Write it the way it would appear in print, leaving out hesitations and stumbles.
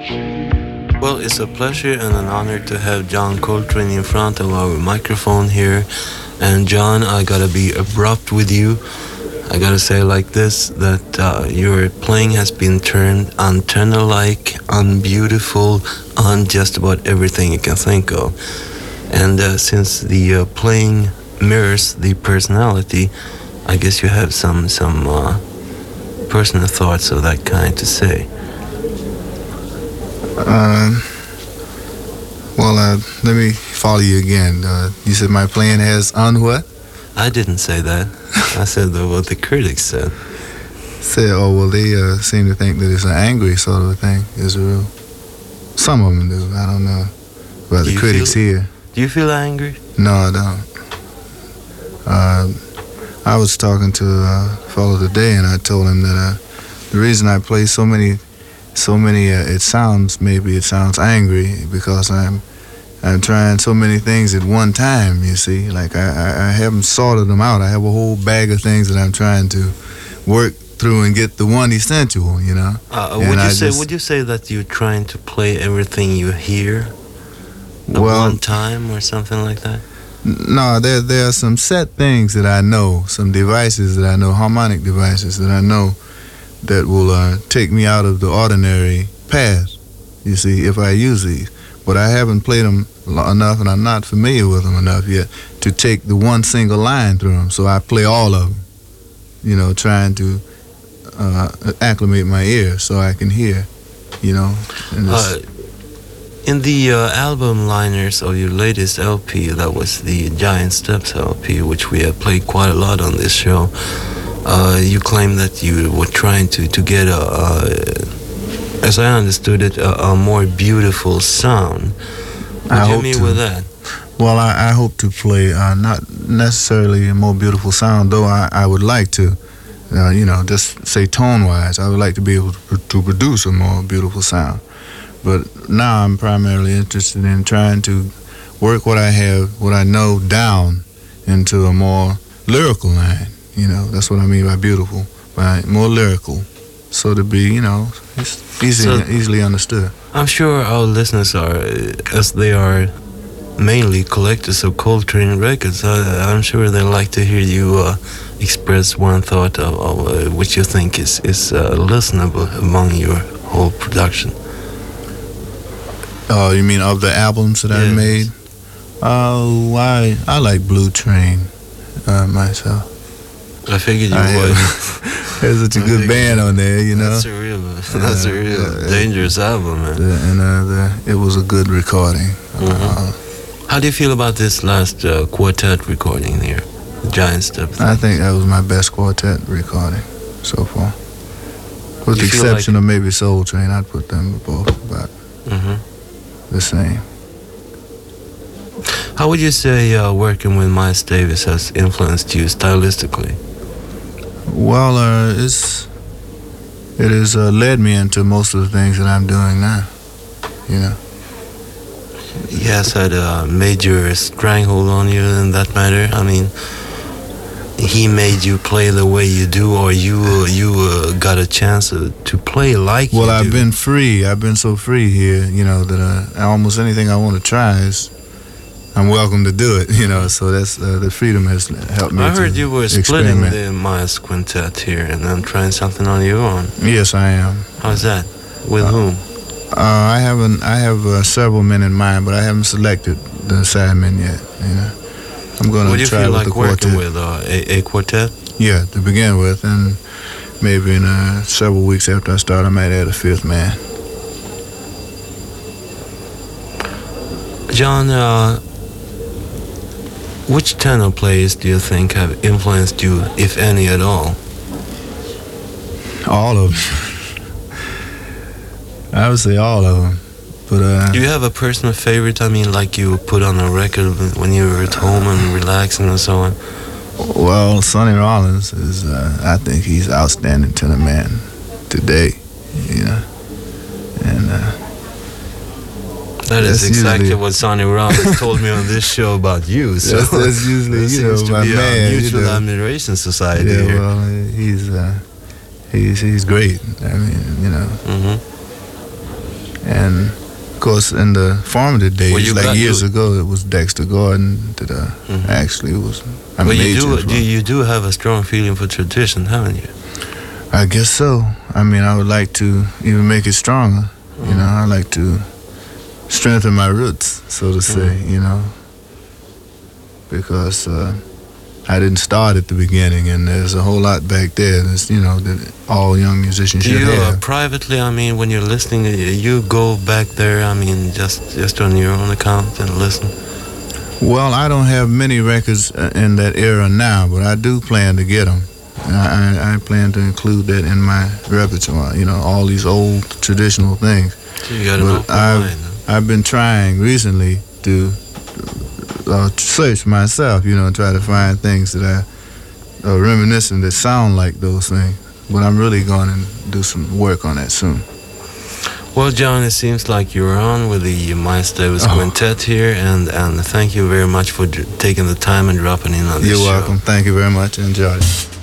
Well, it's a pleasure and an honor to have John Coltrane in front of our microphone here. And John, I gotta be abrupt with you. I gotta say like this, that your playing has been turned antenna-like, unbeautiful, on just about everything you can think of. And since the playing mirrors the personality, I guess you have some personal thoughts of that kind to say. Let me follow you again. You said my playing has on what? I didn't say that. I said what the critics said. They seem to think that it's an angry sort of a thing. Is real. Some of them do. I don't know about the critics here. Do you feel angry? No, I don't. I was talking to a fellow today, and I told him that the reason I play so many, it sounds angry because I'm trying so many things at one time, you see. Like I haven't sorted them out. I have a whole bag of things that I'm trying to work through and get the one essential, you know. Would you say that you're trying to play everything you hear at one time or something like that? No, there are some set things that I know, some devices that I know, harmonic devices that I know that will take me out of the ordinary path, you see, if I use these. But I haven't played them enough, and I'm not familiar with them enough yet to take the one single line through them. So I play all of them, you know, trying to acclimate my ear so I can hear, you know. In the album liners of your latest LP, that was the Giant Steps LP, which we have played quite a lot on this show, you claim that you were trying to get as I understood it, a more beautiful sound. What do you mean with that? Well, I hope to play not necessarily a more beautiful sound, though I would like to, just say tone-wise, I would like to be able to produce a more beautiful sound. But now I'm primarily interested in trying to work what I know down into a more lyrical line. You know, that's what I mean by beautiful, by more lyrical. So to be, you know, it's easily understood. I'm sure our listeners are, as they are mainly collectors of Coltrane records, I'm sure they like to hear you express one thought of which you think is listenable among your whole production. Oh, you mean of the albums that I've made? Oh, I like Blue Train myself. I figured you would. There's such a good band on there, you know. That's a real dangerous album, man. And it was a good recording. How do you feel about this last quartet recording here, Giant Steps? I think that was my best quartet recording so far. With the exception of maybe Soul Train, I'd put them both about the same. How would you say working with Miles Davis has influenced you stylistically? Well, it has led me into most of the things that I'm doing now, you know. He has had a major stranglehold on you in that matter. I mean, he made you play the way you do, or you got a chance to play like you do? Well, I've been free. I've been so free here, you know, that almost anything I want to try I'm welcome to do it, you know, so that's the freedom has helped me. I heard you were splitting experiment. the Miles Quintet here and then trying something on your own. Yes, I am. How's that? With whom? I have several men in mind, but I haven't selected the sidemen yet, you know. I'm going to try with the quartet. What do you feel like working with, a quartet? Yeah, to begin with, and maybe in several weeks after I start, I might add a fifth man. John, which tenor players do you think have influenced you, if any at all? All of them. I would say all of them. But do you have a personal favorite? I mean, like you put on a record when you were at home and relaxing and so on? Well, Sonny Rollins is, I think he's outstanding tenor man today, you know. And that is exactly what Sonny Rollins told me on this show about you. So that's usually, you know, my man. A mutual admiration society. Yeah, here. Well, he's great. I mean, you know. And of course, in the formative days, like years ago, it was Dexter Gordon that actually was a major. You do have a strong feeling for tradition, haven't you? I guess so. I mean, I would like to even make it stronger. You know, I like to strengthen my roots, so to say. You know, because I didn't start at the beginning, and there's a whole lot back there. That's, you know, that all young musicians should have. Privately, I mean, when you're listening, you go back there, I mean, just on your own account and listen? Well, I don't have many records in that era now, but I do plan to get them. I plan to include that in my repertoire, you know, all these old traditional things. So you got an open mind, huh? I've been trying recently to search myself, you know, and try to find things that are reminiscent that sound like those things. But I'm really going to do some work on that soon. Well, John, it seems like you're on with the Miles Davis Quintet here, and thank you very much for taking the time and dropping in on this show. You're welcome. Thank you very much. Enjoy it.